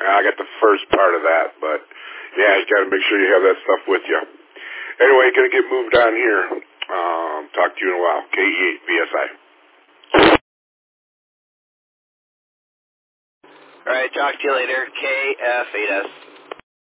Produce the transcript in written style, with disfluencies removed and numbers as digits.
I got the first part of that, but yeah, you got to make sure you have that stuff with you. Anyway, going to get moved on here. Talk to you in a while. KE8 VSI. All right, talk to you later. KF8S.